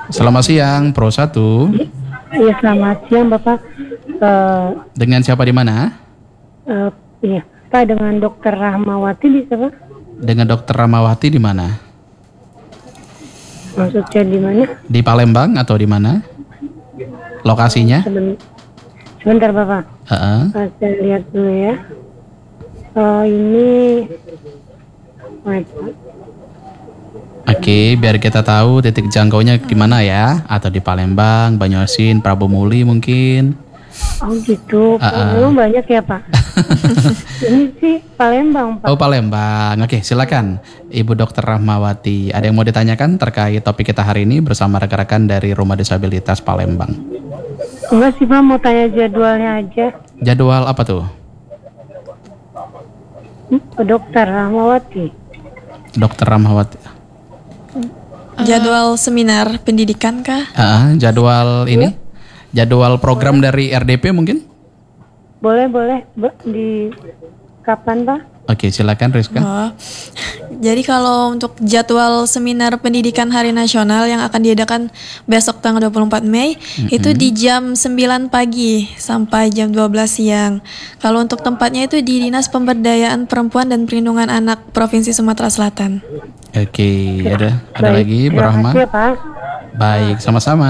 Selamat siang, Pro 1. Iya, selamat siang Bapak. Dengan siapa di mana? Iya, Pak, dengan Dokter Rahmawati bisa Pak? Dengan Dokter Ramawati di mana? Maksudnya di mana? Di Palembang atau di mana? Lokasinya? Sebentar Bapak. Saya lihat dulu ya. Ini. Oke, biar kita tahu titik jangkaunya di mana ya? Atau di Palembang, Banyuasin, Prabu Muli mungkin. Oh gitu. Memang banyak ya Pak? Ini sih Palembang Pak. Oh, Palembang. Oke, silakan Ibu Dokter Rahmawati. Ada yang mau ditanyakan terkait topik kita hari ini bersama rekan-rekan dari Rumah Disabilitas Palembang? Enggak sih Pak, mau tanya jadwalnya aja. Jadwal apa tuh? Dokter Rahmawati. Dokter Rahmawati. Jadwal seminar pendidikan kah? Jadwal ini? Jadwal program dari RDP mungkin? Boleh. Di kapan Pak? Oke, silakan Rizka. Jadi kalau untuk jadwal seminar pendidikan Hari Nasional yang akan diadakan besok tanggal 24 Mei, itu di jam 9 pagi sampai jam 12 siang. Kalau untuk tempatnya itu di Dinas Pemberdayaan Perempuan dan Perlindungan Anak Provinsi Sumatera Selatan. Oke, ada lagi Bu Rahma? Terima kasih ya Pak. Baik, sama-sama.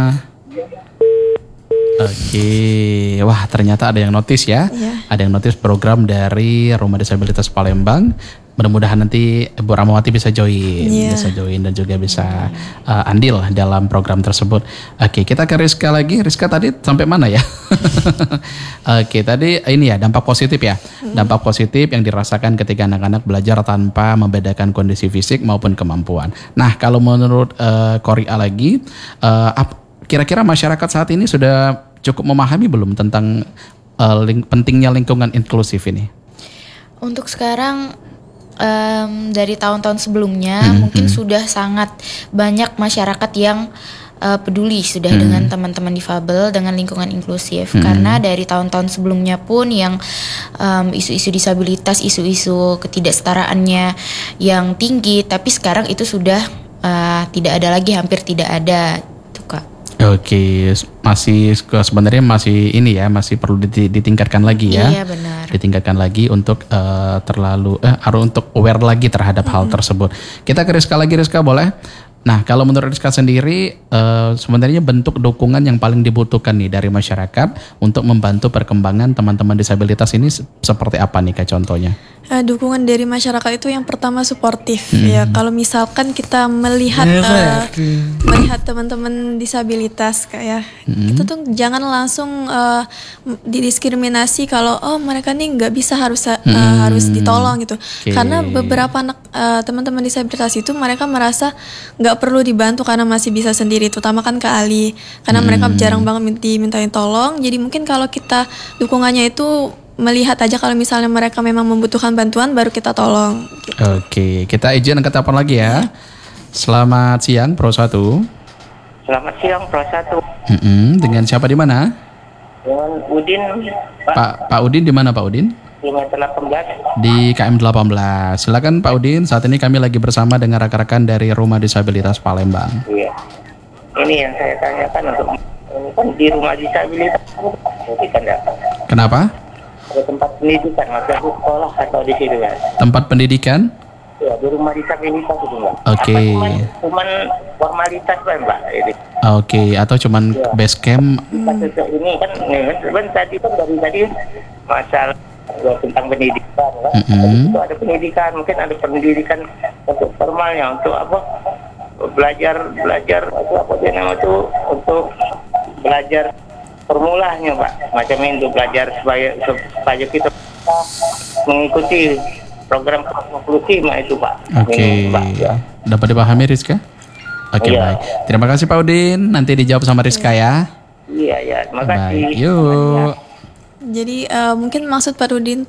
Oke, wah ternyata ada yang notice ya. Ada yang notice program dari Rumah Disabilitas Palembang. Mudah-mudahan nanti Bu Ramawati bisa join, dan juga bisa andil dalam program tersebut. Oke, kita ke Rizka lagi. Rizka tadi sampai mana ya? Oke, tadi ini ya dampak positif ya. Dampak positif yang dirasakan ketika anak-anak belajar tanpa membedakan kondisi fisik maupun kemampuan. Nah, kalau menurut Korea lagi, kira-kira masyarakat saat ini sudah cukup memahami belum tentang pentingnya lingkungan inklusif ini? Untuk sekarang dari tahun-tahun sebelumnya mungkin sudah sangat banyak masyarakat yang peduli sudah dengan teman-teman difabel, dengan lingkungan inklusif. Karena dari tahun-tahun sebelumnya pun yang isu-isu disabilitas, isu-isu ketidaksetaraannya yang tinggi, tapi sekarang itu sudah tidak ada lagi, hampir tidak ada. Oke, sebenarnya masih ini ya, masih perlu ditingkatkan lagi ya. Iya benar. Ditingkatkan lagi untuk untuk aware lagi terhadap hal tersebut. Kita ke Rizka lagi, Rizka boleh? Nah, kalau menurut Rizka sendiri, sebenarnya bentuk dukungan yang paling dibutuhkan nih dari masyarakat untuk membantu perkembangan teman-teman disabilitas ini seperti apa nih Kak contohnya? Dukungan dari masyarakat itu yang pertama suportif ya. Kalau misalkan kita melihat teman-teman disabilitas kayak kita tuh jangan langsung didiskriminasi kalau mereka nih nggak bisa harus ditolong gitu. Karena beberapa anak teman-teman disabilitas itu mereka merasa nggak perlu dibantu karena masih bisa sendiri, terutama kan Kak Ali, karena mereka jarang banget dimintain tolong. Jadi mungkin kalau kita dukungannya itu melihat aja kalau misalnya mereka memang membutuhkan bantuan baru kita tolong gitu. Oke, kita izin ke telepon lagi ya. Selamat siang Pro 1. Selamat siang Pro 1. Dengan siapa di mana? Dengan Udin, Pak. Pak Udin di mana Pak Udin? Di KM 18. Di KM 18. Silakan Pak Udin, saat ini kami lagi bersama dengan rekan-rekan dari Rumah Disabilitas Palembang. Iya. Ini yang saya tanyakan untuk ini kan di Rumah Disabilitas kan ya? Kenapa? Ada tempat pendidikan, maksudnya sekolah atau di situ ya? Tempat pendidikan? Ya, di Rumah Disabilitas itu Mbak. Oke. Cuman formalitas Mbak ini. Oke, atau cuman base camp? Ini kan tadi dari tadi masalah tentang pendidikan kan. Itu ada pendidikan, mungkin ada pendidikan untuk formalnya, untuk apa? Belajar apa dia nama itu, untuk belajar formulanya Pak, macam itu belajar supaya kita mengikuti program inklusi itu Pak. Oke. Dapat dipahami Rizka? Oke, baik. Terima kasih Pak Udin. Nanti dijawab sama Rizka ya. Iya, terima kasih. Baik, yuk. Jadi mungkin maksud Pak Udin tuh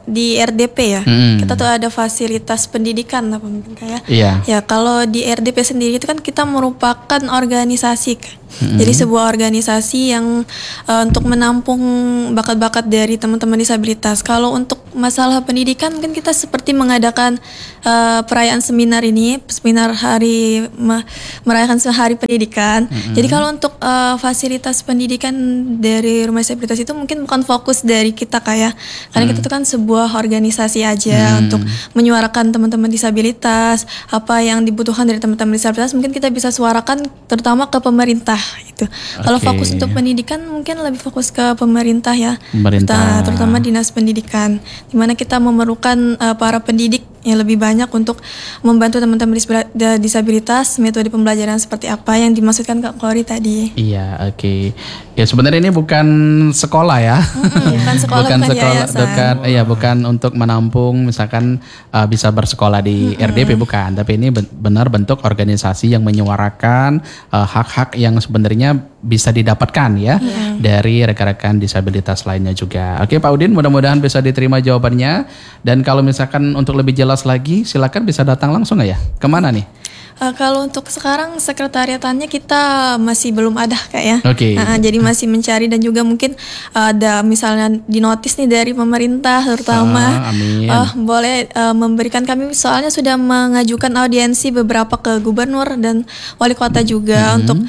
di RDP ya, kita tuh ada fasilitas pendidikan apa ya. Iya. Ya kalau di RDP sendiri itu kan kita merupakan organisasi kan. Jadi sebuah organisasi yang untuk menampung bakat-bakat dari teman-teman disabilitas. Kalau untuk masalah pendidikan mungkin kita seperti mengadakan perayaan seminar ini, seminar merayakan hari pendidikan. Jadi kalau untuk fasilitas pendidikan dari rumah disabilitas itu mungkin bukan fokus dari kita kayak, karena kita itu kan sebuah organisasi aja untuk menyuarakan teman-teman disabilitas, apa yang dibutuhkan dari teman-teman disabilitas mungkin kita bisa suarakan terutama ke pemerintah itu. Kalau fokus untuk pendidikan mungkin lebih fokus ke pemerintah ya. Terutama dinas pendidikan, di mana kita memerlukan para pendidik yang lebih banyak untuk membantu teman-teman disabilitas metode pembelajaran seperti apa yang dimaksudkan Kak Kori tadi. Iya, oke. Ya sebenarnya ini bukan sekolah ya. Bukan sekolah, bukan untuk menampung misalkan bisa bersekolah di RDP bukan, tapi ini benar bentuk organisasi yang menyuarakan hak-hak yang sebenarnya bisa didapatkan ya dari rekan-rekan disabilitas lainnya juga. Oke Pak Udin, mudah-mudahan bisa diterima jawabannya, dan kalau misalkan untuk lebih jelas lagi silakan bisa datang langsung ya. Kemana nih? Kalau untuk sekarang sekretariatannya kita masih belum ada Kak ya. Oke. Jadi masih mencari, dan juga mungkin ada misalnya di notis nih dari pemerintah terutama. Amin. Boleh memberikan, kami soalnya sudah mengajukan audiensi beberapa ke gubernur dan wali kota juga untuk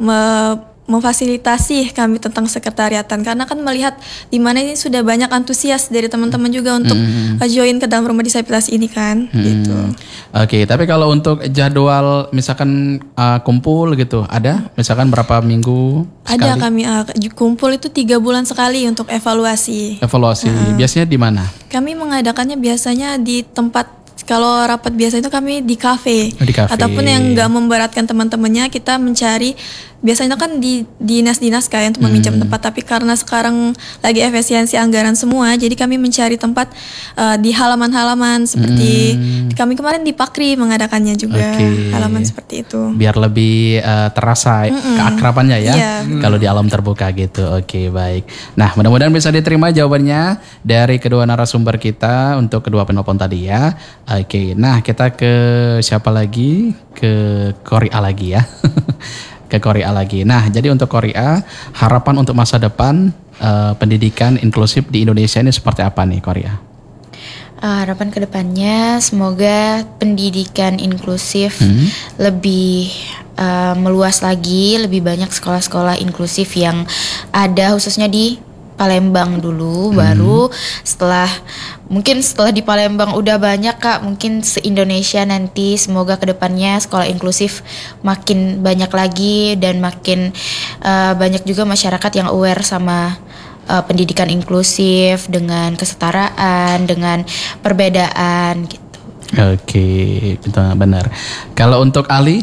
memfasilitasi kami tentang sekretariatan, karena kan melihat di mana ini sudah banyak antusias dari teman-teman juga untuk join ke dalam rumah disabilitas ini kan gitu. Oke, tapi kalau untuk jadwal misalkan kumpul gitu ada misalkan berapa minggu sekali? Ada kami kumpul itu 3 bulan sekali untuk evaluasi. Biasanya di mana? Kami mengadakannya biasanya di tempat. Kalau rapat biasa itu kami di kafe, ataupun yang nggak memberatkan teman-temannya kita mencari, biasanya kan di dinas-dinas kayak untuk meminjam tempat, tapi karena sekarang lagi efisiensi anggaran semua, jadi kami mencari tempat di halaman-halaman seperti kami kemarin di Pakri mengadakannya juga, halaman seperti itu. Biar lebih terasa keakrabannya ya, kalau di alam terbuka gitu. Oke, baik. Nah, mudah-mudahan bisa diterima jawabannya dari kedua narasumber kita untuk kedua penelpon tadi ya. Oke, nah kita ke siapa lagi? Ke Korea lagi ya. Ke Korea lagi. Nah, jadi untuk Korea, harapan untuk masa depan pendidikan inklusif di Indonesia ini seperti apa nih Korea? Harapan kedepannya semoga pendidikan inklusif lebih meluas lagi, lebih banyak sekolah-sekolah inklusif yang ada khususnya di Palembang dulu, baru setelah di Palembang udah banyak Kak, mungkin se-Indonesia nanti semoga kedepannya sekolah inklusif makin banyak lagi, dan makin banyak juga masyarakat yang aware sama pendidikan inklusif dengan kesetaraan, dengan perbedaan gitu. Oke, betul, benar. Kalau untuk Ali?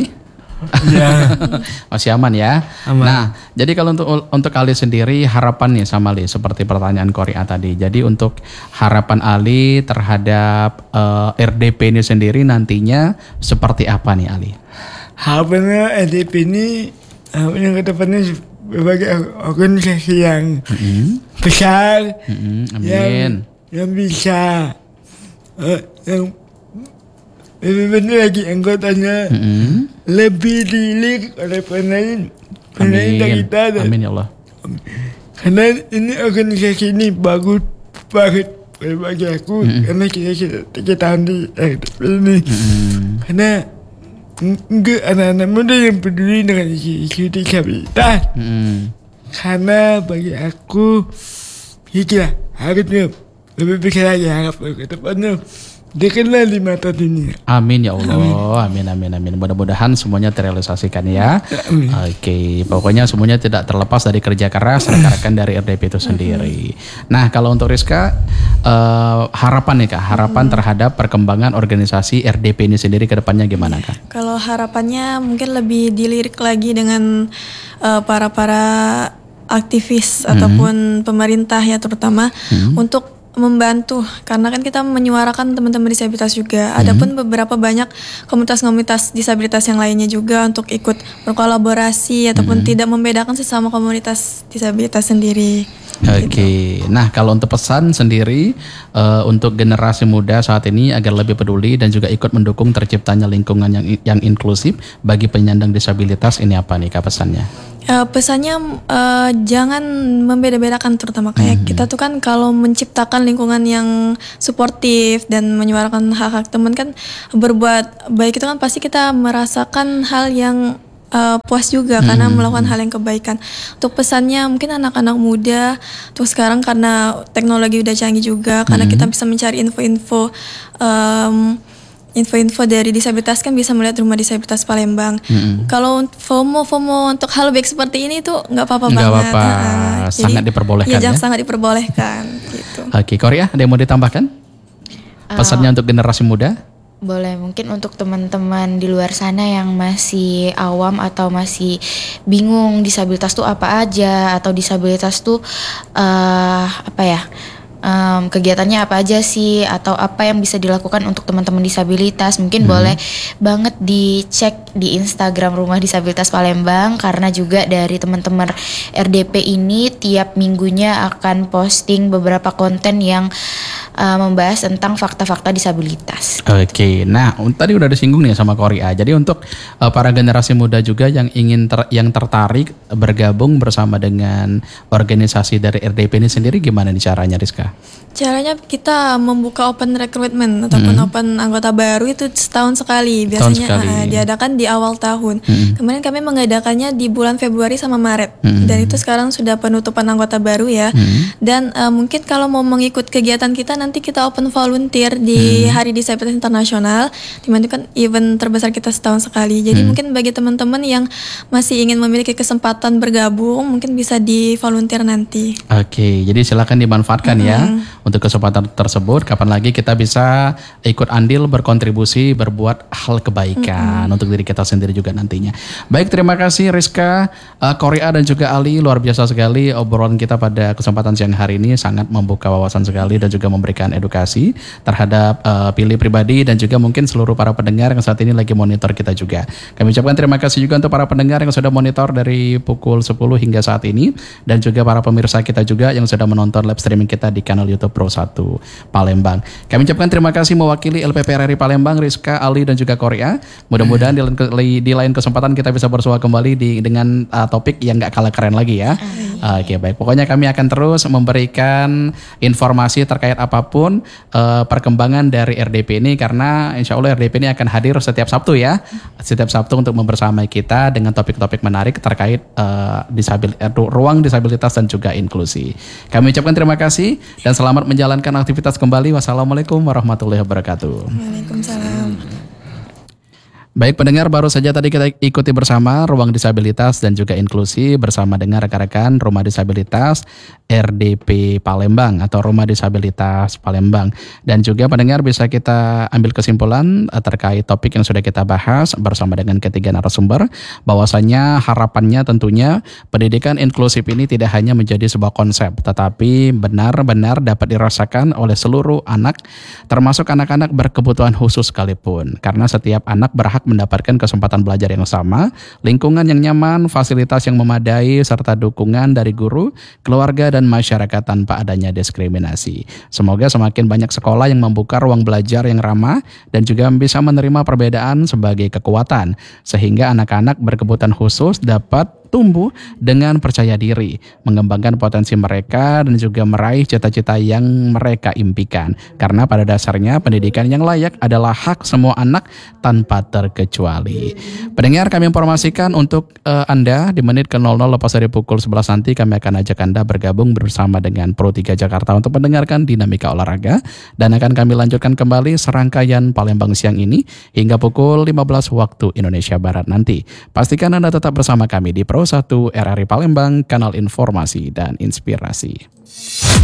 Ya. Masih aman ya. Aman. Nah, jadi kalau untuk Ali sendiri harapannya sama Ali seperti pertanyaan Korea tadi. Jadi untuk harapan Ali terhadap RDP ini sendiri nantinya seperti apa nih Ali? Harapannya RDP ini yang kedepannya berbagai organisasi yang besar, amin. Yang bisa yang lebih banyak lagi anggotanya, lebih dilirik oleh pemerintah kita. Amin ya Allah. Karena ini organisasi ini bagus banget bagi aku, karena kita tahun di ini. Karena enggak anak-anak muda yang peduli dengan isu disabilitas. Karena bagi aku itulah harusnya lebih besar lagi harapan ke depannya. Dikenal di mata dunia. Amin ya Allah. Amin. Mudah-mudahan semuanya terrealisasikan ya. Oke, pokoknya semuanya tidak terlepas dari kerja keras rekan-rekan dari RDP itu sendiri. Nah, kalau untuk Rizka, harapan nih Kak, harapan terhadap perkembangan organisasi RDP ini sendiri ke depannya gimana Kak? Kalau harapannya mungkin lebih dilirik lagi dengan para aktivis ataupun pemerintah ya terutama untuk membantu, karena kan kita menyuarakan teman-teman disabilitas juga. Adapun beberapa banyak komunitas-komunitas disabilitas yang lainnya juga untuk ikut berkolaborasi ataupun tidak membedakan sesama komunitas disabilitas sendiri. Oke. Nah, kalau untuk pesan sendiri untuk generasi muda saat ini agar lebih peduli dan juga ikut mendukung terciptanya lingkungan yang inklusif bagi penyandang disabilitas, ini apa nih Kak pesannya? Pesannya jangan membeda-bedakan, terutama kayak kita tuh kan kalau menciptakan lingkungan yang suportif dan menyuarakan hak-hak teman kan, berbuat baik itu kan pasti kita merasakan hal yang puas juga karena melakukan hal yang kebaikan. Untuk pesannya mungkin anak-anak muda tuh sekarang karena teknologi udah canggih juga, karena kita bisa mencari info-info dari disabilitas kan bisa melihat Rumah Disabilitas Palembang. Kalau FOMO untuk hal baik seperti ini tuh nggak apa-apa banget. Nggak apa-apa, sangat diperbolehkan ya. Sangat diperbolehkan gitu. Oke, Korea ada yang mau ditambahkan? Pesannya untuk generasi muda? Boleh, mungkin untuk teman-teman di luar sana yang masih awam atau masih bingung disabilitas tuh apa aja, atau disabilitas tuh kegiatannya apa aja sih, atau apa yang bisa dilakukan untuk teman-teman disabilitas, mungkin boleh banget dicek di Instagram Rumah Disabilitas Palembang, karena juga dari teman-teman RDP ini tiap minggunya akan posting beberapa konten yang membahas tentang fakta-fakta disabilitas. Oke, nah tadi udah disinggung nih sama Korea. Jadi untuk para generasi muda juga yang ingin yang tertarik bergabung bersama dengan organisasi dari RDP ini sendiri, gimana nih caranya, Rizka? Caranya kita membuka open recruitment ataupun open anggota baru itu setahun sekali. Biasanya diadakan di awal tahun. Kemarin kami mengadakannya di bulan Februari sama Maret. Dan itu sekarang sudah penutupan anggota baru ya. Dan mungkin kalau mau mengikut kegiatan kita, nanti kita open volunteer di Hari Disabilitas Internasional, dimana itu kan event terbesar kita setahun sekali. Jadi mungkin bagi teman-teman yang masih ingin memiliki kesempatan bergabung, mungkin bisa di volunteer nanti. Oke, jadi silakan dimanfaatkan ya untuk kesempatan tersebut. Kapan lagi kita bisa ikut andil, berkontribusi, berbuat hal kebaikan untuk diri kita sendiri juga nantinya. Baik, terima kasih Rizka, Korea dan juga Ali. Luar biasa sekali obrolan kita pada kesempatan siang hari ini, sangat membuka wawasan sekali dan juga memberikan edukasi terhadap Pilih pribadi dan juga mungkin seluruh para pendengar yang saat ini lagi monitor kita juga. Kami ucapkan terima kasih juga untuk para pendengar yang sudah monitor dari pukul 10 hingga saat ini, dan juga para pemirsa kita juga yang sudah menonton live streaming kita di kanal YouTube Pro 1 Palembang. Kami ucapkan terima kasih mewakili LPP RRI Palembang, Rizka, Ali dan juga Korea. Mudah-mudahan di lain kesempatan kita bisa bersua kembali dengan topik yang gak kalah keren lagi ya. Oke, baik. Pokoknya kami akan terus memberikan informasi terkait apapun perkembangan dari RDP ini, karena insya Allah RDP ini akan hadir setiap Sabtu ya. Setiap Sabtu untuk membersamai kita dengan topik-topik menarik terkait ruang disabilitas dan juga inklusi. Kami ucapkan terima kasih dan selamat menjalankan aktivitas kembali. Wassalamualaikum warahmatullahi wabarakatuh. Waalaikumsalam. Baik pendengar, baru saja tadi kita ikuti bersama Ruang Disabilitas dan juga Inklusi bersama dengan rekan-rekan Rumah Disabilitas RDP Palembang atau Rumah Disabilitas Palembang. Dan juga pendengar bisa kita ambil kesimpulan terkait topik yang sudah kita bahas bersama dengan ketiga narasumber, bahwasanya harapannya tentunya pendidikan inklusif ini tidak hanya menjadi sebuah konsep, tetapi benar-benar dapat dirasakan oleh seluruh anak, termasuk anak-anak berkebutuhan khusus sekalipun. Karena setiap anak berhak mendapatkan kesempatan belajar yang sama, lingkungan yang nyaman, fasilitas yang memadai, serta dukungan dari guru, keluarga, dan masyarakat tanpa adanya diskriminasi. Semoga semakin banyak sekolah yang membuka ruang belajar yang ramah dan juga bisa menerima perbedaan sebagai kekuatan, sehingga anak-anak berkebutuhan khusus dapat tumbuh dengan percaya diri, mengembangkan potensi mereka dan juga meraih cita-cita yang mereka impikan. Karena pada dasarnya pendidikan yang layak adalah hak semua anak tanpa terkecuali. Pendengar, kami informasikan untuk Anda di menit ke 00 lepas dari pukul 11 nanti kami akan ajak Anda bergabung bersama dengan Pro 3 Jakarta untuk mendengarkan dinamika olahraga, dan akan kami lanjutkan kembali serangkaian Palembang siang ini hingga pukul 15 waktu Indonesia Barat nanti. Pastikan Anda tetap bersama kami di Pro 1 RRI Palembang, kanal informasi dan inspirasi.